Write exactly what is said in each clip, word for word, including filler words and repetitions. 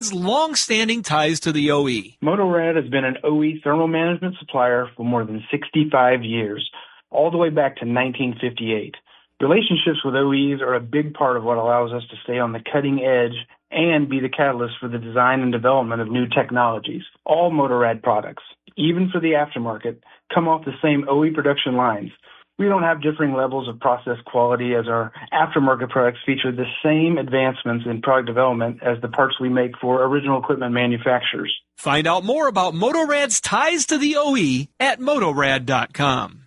Motorrad's long-standing ties to the O E. Motorrad has been an O E thermal management supplier for more than sixty-five years, all the way back to nineteen fifty-eight. Relationships with O Es are a big part of what allows us to stay on the cutting edge and be the catalyst for the design and development of new technologies. All Motorrad products, even for the aftermarket, come off the same O E production lines. We don't have differing levels of process quality, as our aftermarket products feature the same advancements in product development as the parts we make for original equipment manufacturers. Find out more about Motorrad's ties to the O E at motorrad dot com.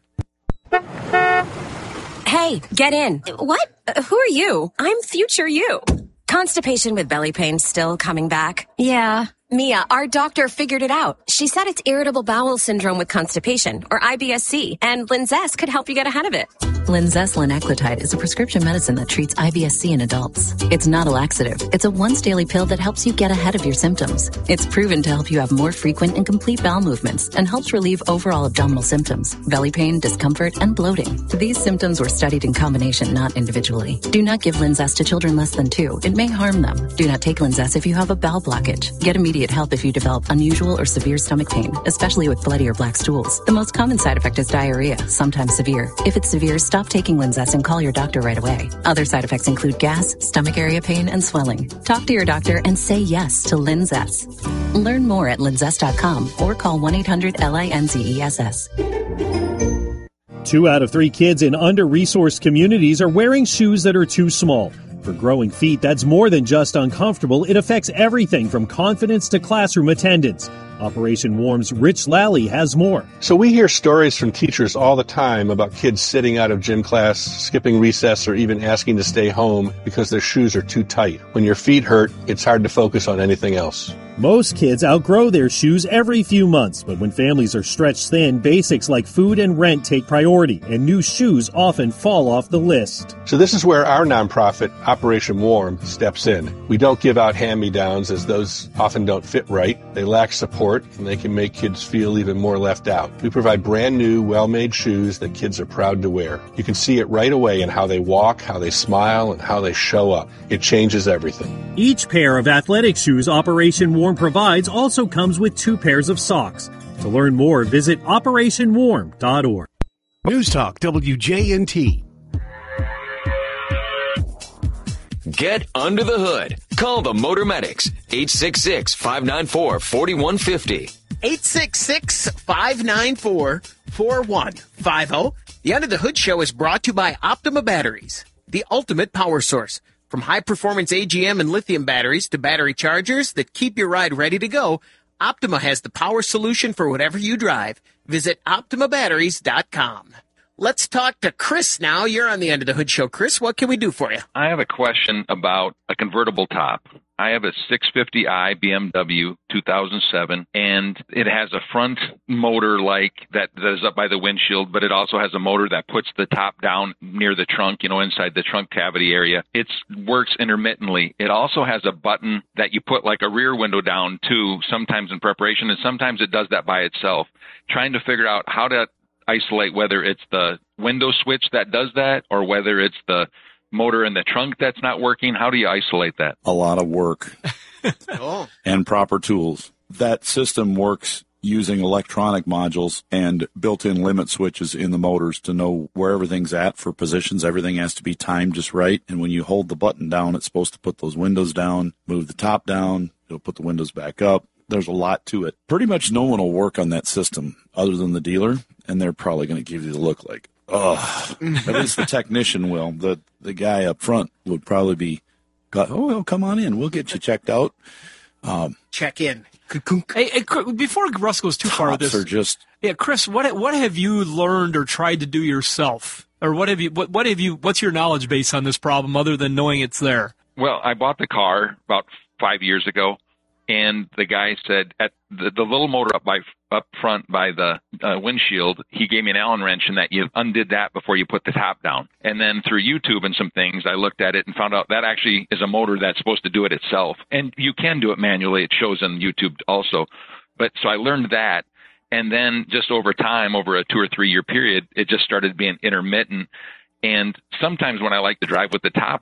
Hey, get in. What? Uh, who are you? I'm future you. Constipation with belly pain still coming back? Yeah. Mia, our doctor figured it out. She said it's irritable bowel syndrome with constipation, or I B S C, and Linzess could help you get ahead of it. Linzess linaclotide is a prescription medicine that treats I B S C in adults. It's not a laxative. It's a once-daily pill that helps you get ahead of your symptoms. It's proven to help you have more frequent and complete bowel movements and helps relieve overall abdominal symptoms, belly pain, discomfort, and bloating. These symptoms were studied in combination, not individually. Do not give Linzess to children less than two. It may harm them. Do not take Linzess if you have a bowel blockage. Get immediate help if you develop unusual or severe stomach pain, especially with bloody or black stools. The most common side effect is diarrhea, sometimes severe. If it's severe, stop taking Linzess and call your doctor right away. Other side effects include gas, stomach area pain, and swelling. Talk to your doctor and say yes to Linzess. Learn more at linzess dot com or call one eight hundred L I N Z E S S. Two out of three kids in under-resourced communities are wearing shoes that are too small. For growing feet, that's more than just uncomfortable. It affects everything from confidence to classroom attendance. Operation Warm's Rich Lally has more. So we hear stories from teachers all the time about kids sitting out of gym class, skipping recess, or even asking to stay home because their shoes are too tight. When your feet hurt, it's hard to focus on anything else. Most kids outgrow their shoes every few months, but when families are stretched thin, basics like food and rent take priority, and new shoes often fall off the list. So this is where our nonprofit, Operation Warm, steps in. We don't give out hand-me-downs, as those often don't fit right. They lack support, and they can make kids feel even more left out. We provide brand new, well-made shoes that kids are proud to wear. You can see it right away in how they walk, how they smile, and how they show up. It changes everything. Each pair of athletic shoes Operation Warm provides also comes with two pairs of socks. To learn more, visit operation warm dot org. News Talk W J N T. Get under the hood. Call the Motor Medics. eight six six, five nine four, four one five zero. eight six six, five nine four, four one five zero. The Under the Hood Show is brought to you by Optima Batteries, the ultimate power source. From high-performance A G M and lithium batteries to battery chargers that keep your ride ready to go, Optima has the power solution for whatever you drive. Visit optima batteries dot com. Let's talk to Chris now. You're on the Under the Hood Show. Chris, what can we do for you? I have a question about a convertible top. I have a six fifty i B M W two thousand seven, and it has a front motor like that, that is up by the windshield, but it also has a motor that puts the top down near the trunk, you know, inside the trunk cavity area. It works intermittently. It also has a button that you put like a rear window down too, sometimes in preparation, and sometimes it does that by itself. Trying to figure out how to isolate whether it's the window switch that does that or whether it's the motor in the trunk that's not working. How do you isolate that? A lot of work oh. and proper tools. That system works using electronic modules and built-in limit switches in the motors to know where everything's at for positions. Everything has to be timed just right. And when you hold the button down, it's supposed to put those windows down, move the top down, it'll put the windows back up. There's a lot to it. Pretty much no one will work on that system other than the dealer, and they're probably going to give you the look like, oh, at least the technician will. The the guy up front would probably be, oh, well, come on in. We'll get you checked out. Um, Check in. Hey, hey, before Russ goes too far with this, are just, yeah, Chris, what what have you learned or tried to do yourself, or what have you what what have you what's your knowledge base on this problem other than knowing it's there? Well, I bought the car about five years ago, and the guy said at the, the little motor up by up front by the uh, windshield, he gave me an Allen wrench and that you undid that before you put the top down. And then through YouTube and some things, I looked at it and found out that actually is a motor that's supposed to do it itself. And you can do it manually. It shows on YouTube also. But so I learned that. And then just over time, over a two or three year period, it just started being intermittent. And sometimes when I like to drive with the top up,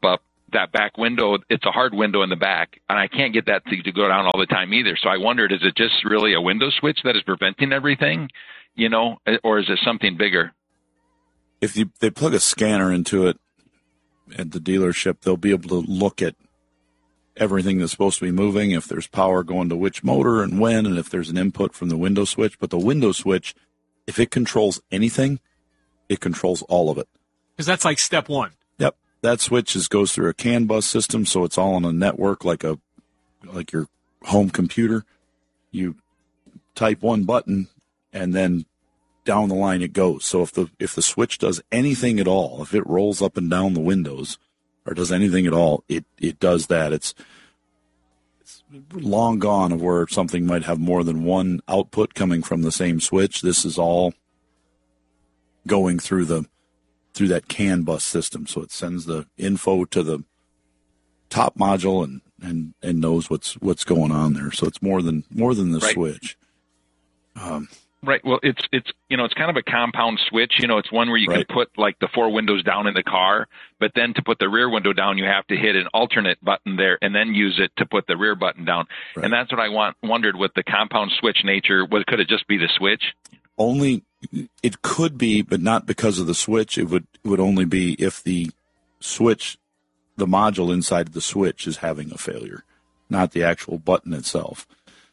that back window, it's a hard window in the back, and I can't get that thing to go down all the time either. So I wondered, is it just really a window switch that is preventing everything, you know, or is it something bigger? If you, they plug a scanner into it at the dealership, they'll be able to look at everything that's supposed to be moving, if there's power going to which motor and when, and if there's an input from the window switch. But the window switch, if it controls anything, it controls all of it. Because that's like step one. Yep. That switch is, goes through a CAN bus system, so it's all on a network like a like your home computer. You type one button, and then down the line it goes. So if the if the switch does anything at all, if it rolls up and down the windows or does anything at all, it, it does that. It's, it's long gone of where something might have more than one output coming from the same switch. This is all going through the through that CAN bus system. So it sends the info to the top module and, and, and knows what's what's going on there. So it's more than more than the right. switch. Um, Right. Well, it's it's you know it's kind of a compound switch. You know, it's one where you right. can put like the four windows down in the car, but then to put the rear window down, you have to hit an alternate button there and then use it to put the rear button down. Right. And that's what I want wondered with the compound switch nature. Was could it just be the switch? Only it could be, but not because of the switch. It would it would only be if the switch, the module inside of the switch is having a failure, not the actual button itself.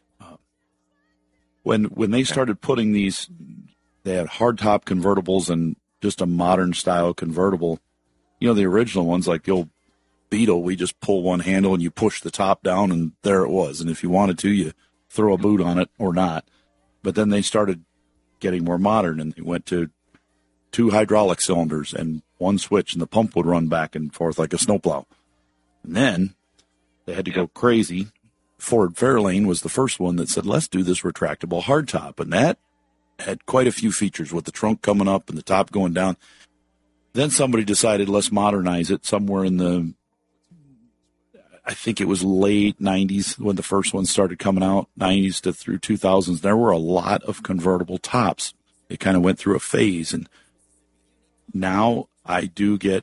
When when they started putting these, they had hardtop convertibles and just a modern style convertible. You know, the original ones, like the old Beetle, we just pull one handle and you push the top down and there it was. And if you wanted to, you throw a boot on it or not. But then they started getting more modern and they went to two hydraulic cylinders and one switch and the pump would run back and forth like a snowplow. And then they had to go crazy. Ford Fairlane was the first one that said, let's do this retractable hardtop. And that had quite a few features with the trunk coming up and the top going down. Then somebody decided, let's modernize it somewhere in the, I think it was late nineties when the first one started coming out, nineties to through two thousands. There were a lot of convertible tops. It kind of went through a phase. And now I do get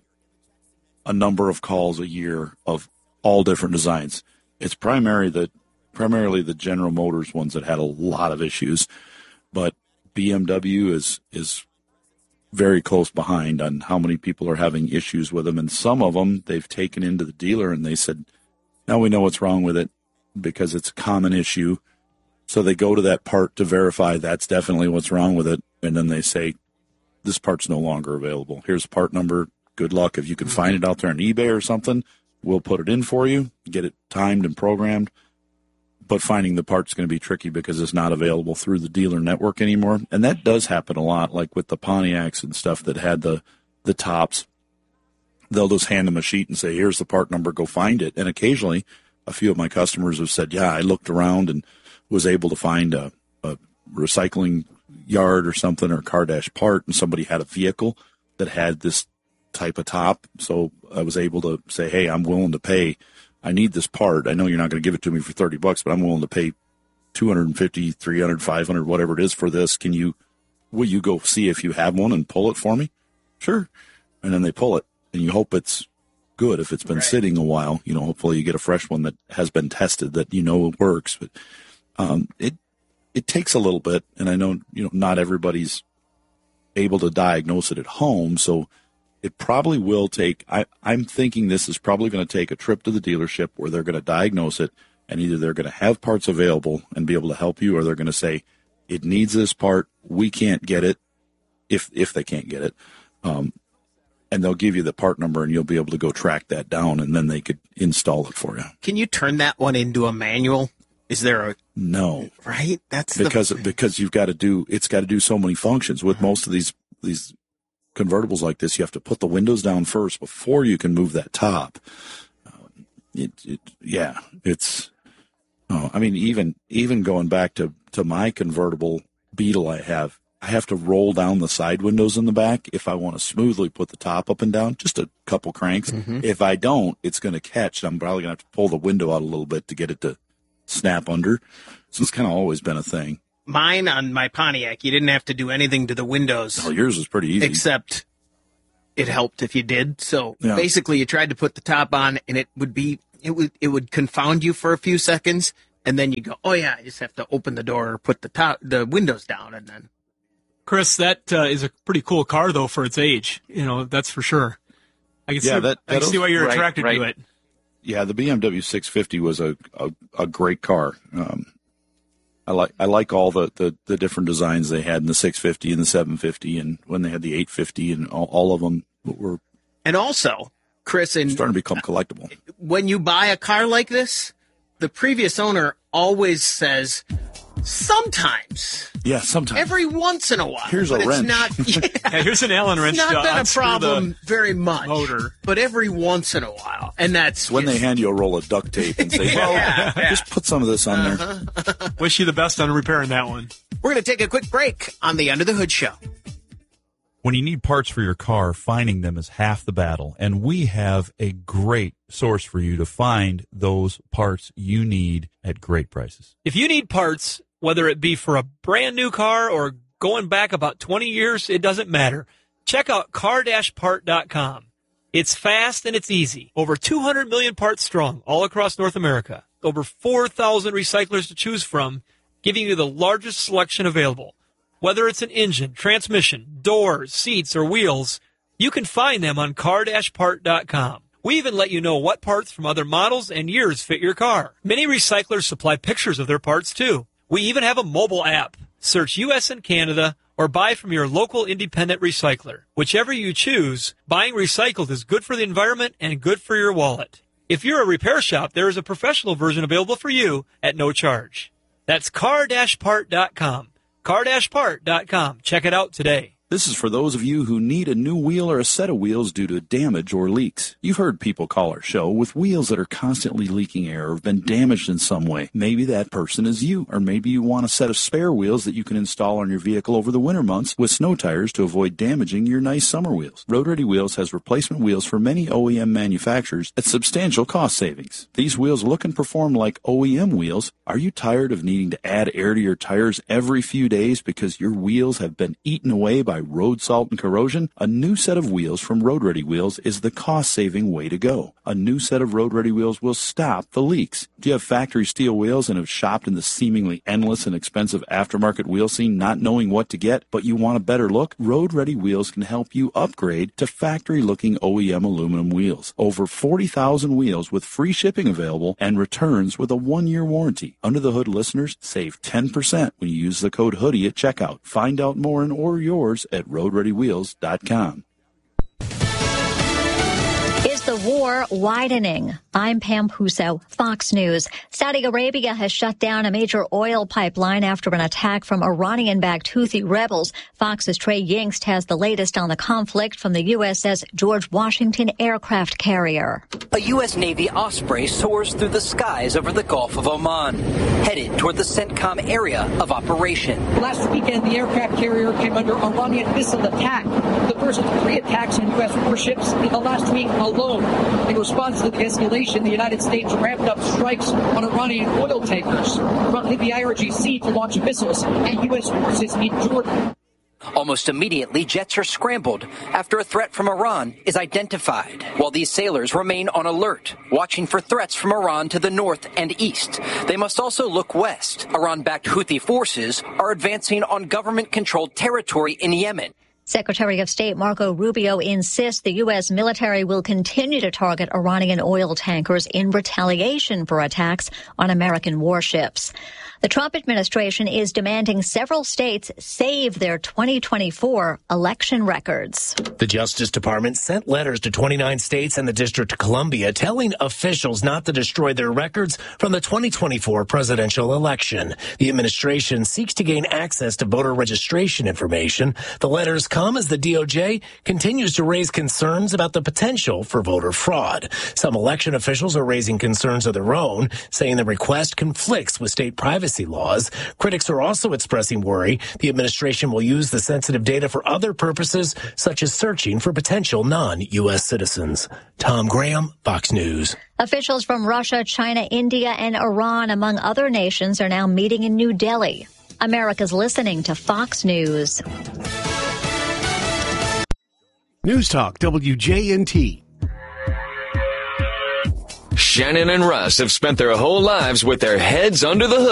a number of calls a year of all different designs. It's primarily the primarily the General Motors ones that had a lot of issues, but B M W is is very close behind on how many people are having issues with them. And some of them they've taken into the dealer and they said, now we know what's wrong with it because it's a common issue. So they go to that part to verify that's definitely what's wrong with it. And then they say, this part's no longer available. Here's the part number. Good luck. If you can find it out there on eBay or something, we'll put it in for you, get it timed and programmed, but finding the part's going to be tricky because it's not available through the dealer network anymore. And that does happen a lot, like with the Pontiacs and stuff that had the, the tops. They'll just hand them a sheet and say, here's the part number, go find it. And occasionally, a few of my customers have said, yeah, I looked around and was able to find a, a recycling yard or something or a car dash part, and somebody had a vehicle that had this type of top, so I was able to say, hey, I'm willing to pay. I need this part. I know you're not going to give it to me for thirty bucks, but I'm willing to pay two hundred fifty, three hundred, five hundred, whatever it is for this. Can you, will you go see if you have one and pull it for me? Sure. And then they pull it, and you hope it's good. If it's been right. sitting a while, you know, hopefully you get a fresh one that has been tested that you know it works. But um, it it takes a little bit, and I know, you know, not everybody's able to diagnose it at home, so it probably will take, I, I'm thinking this is probably going to take a trip to the dealership where they're going to diagnose it, and either they're going to have parts available and be able to help you, or they're going to say, it needs this part, we can't get it, if if they can't get it. Um, and they'll give you the part number, and you'll be able to go track that down, and then they could install it for you. Can you turn that one into a manual? Is there a... No. Right? That's because the... because you've got to do, it's got to do so many functions. With uh-huh. most of these these convertibles like this, you have to put the windows down first before you can move that top. Um, it, it, yeah, it's, oh, I mean, even, even going back to, to my convertible Beetle I have, I have to roll down the side windows in the back if I want to smoothly put the top up and down, just a couple cranks. Mm-hmm. If I don't, it's going to catch. I'm probably going to have to pull the window out a little bit to get it to snap under. So it's kind of always been a thing. Mine on my Pontiac, you didn't have to do anything to the windows. Oh, yours was pretty easy. Except it helped if you did. So Yeah. basically, you tried to put the top on, and it would be it would it would confound you for a few seconds, and then you go, oh yeah, I just have to open the door or put the top the windows down, and then. Chris, that uh, is a pretty cool car though for its age. You know, that's for sure. I can Yeah, see, that- I can that'll- see why you're right, attracted right. to it. Yeah, the B M W six fifty was a, a, a great car. Um, I like I like all the, the, the different designs they had in the six fifty and the seven fifty, and when they had the eight fifty, and all, all of them were And also, Chris, and starting to become collectible. when you buy a car like this, the previous owner always says, sometimes. Yeah, sometimes. Every once in a while. Here's a but wrench. It's not, yeah, Yeah, here's an Allen wrench. it's not to been a unscrew problem the very much. motor. But every once in a while. And that's When they just- hand you a roll of duct tape and say, well, Yeah, yeah. just put some of this on there. Uh-huh. Wish you the best on repairing that one. We're going to take a quick break on the Under the Hood Show. When you need parts for your car, finding them is half the battle. And we have a great source for you to find those parts you need at great prices. If you need parts, whether it be for a brand new car or going back about twenty years, it doesn't matter. Check out car dash part dot com. It's fast and it's easy. Over two hundred million parts strong all across North America. Over four thousand recyclers to choose from, giving you the largest selection available. Whether it's an engine, transmission, doors, seats, or wheels, you can find them on car dash part dot com. We even let you know what parts from other models and years fit your car. Many recyclers supply pictures of their parts too. We even have a mobile app. Search U S and Canada or buy from your local independent recycler. Whichever you choose, buying recycled is good for the environment and good for your wallet. If you're a repair shop, there is a professional version available for you at no charge. That's car dash part dot com. car dash part dot com. Check it out today. This is for those of you who need a new wheel or a set of wheels due to damage or leaks. You've heard people call our show with wheels that are constantly leaking air or have been damaged in some way. Maybe that person is you, or maybe you want a set of spare wheels that you can install on your vehicle over the winter months with snow tires to avoid damaging your nice summer wheels. Road Ready Wheels has replacement wheels for many O E M manufacturers at substantial cost savings. These wheels look and perform like O E M wheels. Are you tired of needing to add air to your tires every few days because your wheels have been eaten away by road salt and corrosion? A new set of wheels from Road Ready Wheels is the cost-saving way to go. A new set of Road Ready Wheels will stop the leaks. Do you have factory steel wheels and have shopped in the seemingly endless and expensive aftermarket wheel scene not knowing what to get, but you want a better look? Road Ready Wheels can help you upgrade to factory-looking O E M aluminum wheels. Over forty thousand wheels with free shipping available and returns with a one-year warranty. Under the Hood listeners save ten percent when you use the code HOODIE at checkout. Find out more and order yours at road ready wheels dot com. Is the war widening? I'm Pam Puso, Fox News. Saudi Arabia has shut down a major oil pipeline after an attack from Iranian-backed Houthi rebels. Fox's Trey Yingst has the latest on the conflict from the U S S George Washington aircraft carrier. A U S Navy Osprey soars through the skies over the Gulf of Oman, headed toward the CENTCOM area of operation. Last weekend, the aircraft carrier came under Iranian missile attack, the first of three attacks on U S warships in the last week alone. In response to the escalation, the United States ramped up strikes on Iranian oil tankers, from the I R G C to launch missiles at U S forces in Jordan. Almost immediately, jets are scrambled after a threat from Iran is identified, while these sailors remain on alert, watching for threats from Iran to the north and east. They must also look west. Iran-backed Houthi forces are advancing on government-controlled territory in Yemen. Secretary of State Marco Rubio insists the U S military will continue to target Iranian oil tankers in retaliation for attacks on American warships. The Trump administration is demanding several states save their twenty twenty-four election records. The Justice Department sent letters to twenty-nine states and the District of Columbia telling officials not to destroy their records from the twenty twenty-four presidential election. The administration seeks to gain access to voter registration information. The letters come as the D O J continues to raise concerns about the potential for voter fraud. Some election officials are raising concerns of their own, saying the request conflicts with state privacy laws. Critics are also expressing worry the administration will use the sensitive data for other purposes, such as searching for potential non-U S citizens. Tom Graham, Fox News. Officials from Russia, China, India, and Iran, among other nations, are now meeting in New Delhi. America's listening to Fox News. News Talk W J N T. Shannon and Russ have spent their whole lives with their heads under the hood.